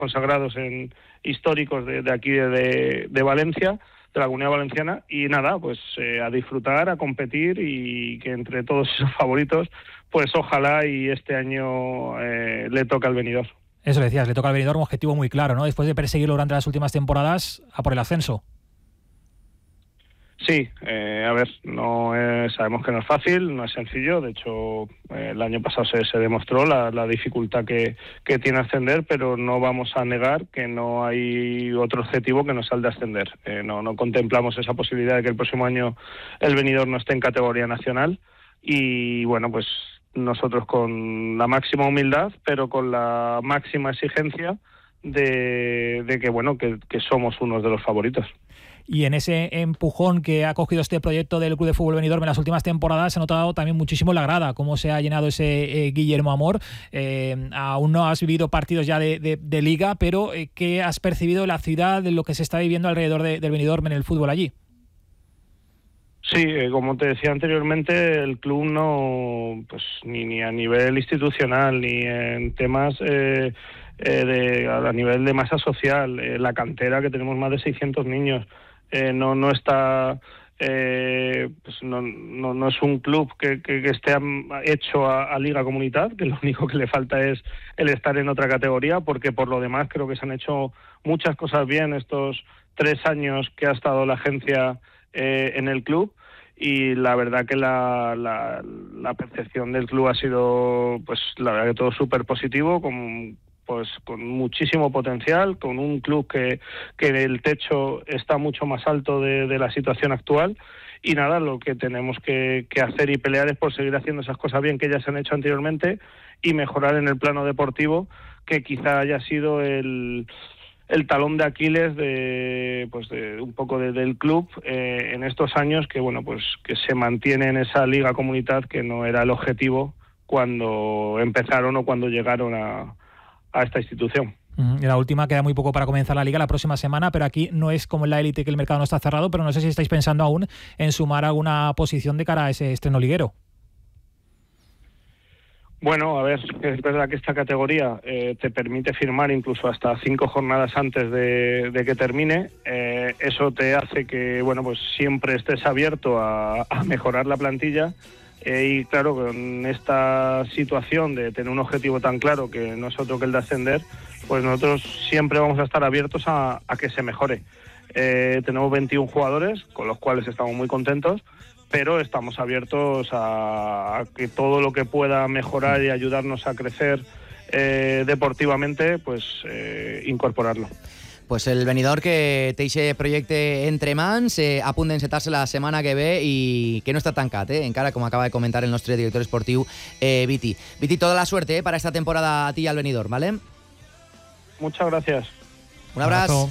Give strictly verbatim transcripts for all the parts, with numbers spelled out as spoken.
consagrados en históricos de, de aquí de, de Valencia, de la Comunidad Valenciana, y nada, pues eh, a disfrutar, a competir, y que entre todos esos favoritos, pues ojalá y este año eh, le toca al Benidorm. Eso le decías, le toca al Benidorm, un objetivo muy claro, ¿no? Después de perseguirlo durante las últimas temporadas, a por el ascenso. Sí, eh, a ver, no es, sabemos que no es fácil, no es sencillo. De hecho, eh, el año pasado se, se demostró la, la dificultad que, que tiene ascender, pero no vamos a negar que no hay otro objetivo que no sea el de ascender. Eh, no, no contemplamos esa posibilidad de que el próximo año el Benidorm no esté en categoría nacional, y bueno, pues nosotros con la máxima humildad, pero con la máxima exigencia de, de que bueno que, que somos unos de los favoritos. Y en ese empujón que ha cogido este proyecto del Club de Fútbol Benidorm en las últimas temporadas se ha notado también muchísimo la grada, cómo se ha llenado ese eh, Guillermo Amor. Eh, aún no has vivido partidos ya de, de, de Liga, pero eh, ¿qué has percibido de la ciudad, de lo que se está viviendo alrededor de, del Benidorm en el fútbol allí? Sí, eh, como te decía anteriormente, el club no, pues ni, ni a nivel institucional, ni en temas eh, eh, de, a nivel de masa social, eh, la cantera, que tenemos más de seiscientos niños, eh, no no está, eh, pues no, no no es un club que, que, que esté hecho a, a Liga Comunitat, que lo único que le falta es el estar en otra categoría, porque por lo demás creo que se han hecho muchas cosas bien estos tres años que ha estado la agencia Eh, en el club, y la verdad que la, la, la percepción del club ha sido, pues la verdad que todo súper positivo, con, pues con muchísimo potencial, con un club que, que el techo está mucho más alto de, de la situación actual, y nada, lo que tenemos que, que hacer y pelear es por seguir haciendo esas cosas bien que ya se han hecho anteriormente, y mejorar en el plano deportivo, que quizá haya sido el el talón de Aquiles de pues de un poco de, del club eh, en estos años, que bueno, pues que se mantiene en esa Liga Comunitat, que no era el objetivo cuando empezaron o cuando llegaron a, a esta institución. Uh-huh. La última, queda muy poco para comenzar la Liga la próxima semana, pero aquí no es como en la élite, que el mercado no está cerrado, pero no sé si estáis pensando aún en sumar alguna posición de cara a ese estreno liguero. Bueno, a ver, es verdad que esta categoría eh, te permite firmar incluso hasta cinco jornadas antes de, de que termine. Eh, eso te hace que, bueno, pues siempre estés abierto a, a mejorar la plantilla. Eh, y claro, con esta situación de tener un objetivo tan claro, que no es otro que el de ascender, pues nosotros siempre vamos a estar abiertos a, a que se mejore. Eh, tenemos veintiún jugadores, con los cuales estamos muy contentos, pero estamos abiertos a, a que todo lo que pueda mejorar y ayudarnos a crecer eh, deportivamente, pues eh, incorporarlo. Pues el Benidorm que té ixe projecte entre mans, eh, a punt d'encetar-se la setmana que ve i que no està tancat, eh, encara, com acaba de comentar el nostre director esportiu, eh, Viti. Viti, toda la suerte eh, para esta temporada a ti y al Benidorm, ¿vale? Muchas gracias. Un abrazo.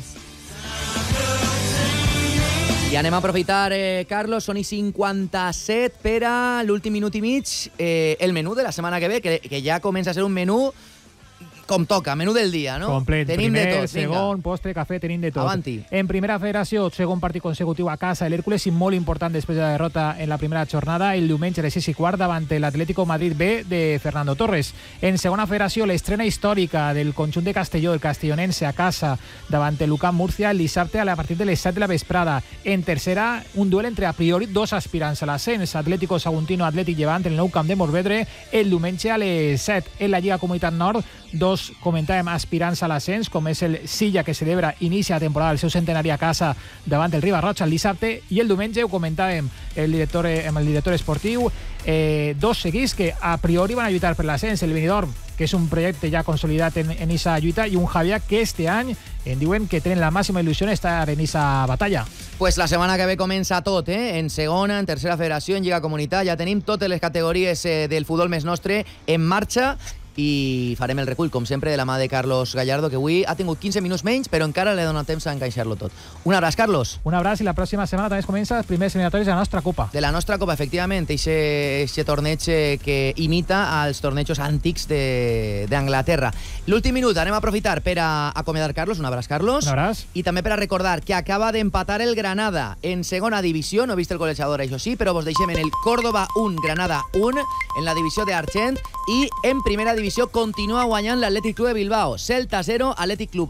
I anem a aprofitar, eh, Carlos, són i cinquanta-set per a l'últim minut i mig, eh, el menú de la setmana que ve, que, que ja comença a ser un menú com toca, menú del dia, no? Complet, tenim primer, de tot, segon, postre, cafè, tenim de tot. Avanti. En primera federació, segon partit consecutiu a casa, l'Hèrcules, i molt important després de la derrota en la primera jornada, el diumenge a les sis i quart davant l'Atlético Madrid B de Fernando Torres. En segona federació, l'estrena històrica del conjunt de Castelló, el castellonense a casa davant el Lucán Murcia, el dissabte a partir de les set de la vesprada. En tercera, un duel entre a priori dos aspirants a l'ascens, Atlético Saguntino, Atlètic Llevant, en el nou camp de Morvedre, el diumenge a les set. En la Lliga Comunitat Nord, dos comentàvem aspirants a l'ascens, com és el Silla, que celebra inici de temporada el seu centenari a casa davant el Riba-roja el dissabte, i el diumenge ho comentàvem el director, amb el director esportiu, eh, dos seguits que a priori van a lluitar per l'ascens, el Benidorm, que és un projecte ja consolidat en, en esa lluita, i un Javier que este any en diuen que tenen la màxima il·lusió d'estar en esa batalla. Pues la setmana que ve comença tot, eh? En segona, en tercera federació, en Lliga Comunitat, ja tenim totes les categories eh, del futbol més nostre en marxa, i farem el recull, com sempre, de la mà de Carlos Gallardo, que avui ha tingut quinze minuts menys, però encara li ha donat temps a encaixar-lo tot. Un abraç, Carlos. Un abraç, i la pròxima setmana també es comença els primers eliminatoris de la nostra Copa. De la nostra Copa, efectivament, aquest torneig que imita als tornejos antics d'Anglaterra. L'últim minut, anem a aprofitar per a acomiadar Carlos. Un abraç, Carlos. Un abraç. I també per a recordar que acaba d'empatar el Granada en segona divisió, no he vist el golejador, això sí, però vos deixem en el Córdoba un, Granada un, en la divisió d'Argent, i en primera divisió divisió continua guanyant l'Atlètic Club de Bilbao. Celta zero, Atlètic Club